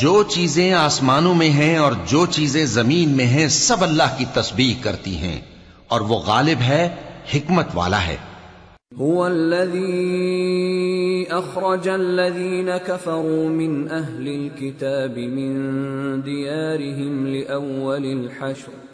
जो चीजें आसमानों में हैं और जो चीजें जमीन में हैं सब अल्लाह की तस्बीह करती हैं और वो गालिब है, हिकमत वाला है। हुवल्लज़ी अख़रजल्लज़ीन कफ़रू मिन अहलिल किताबि मिन दियारिहिम लिअव्वलिल हश्र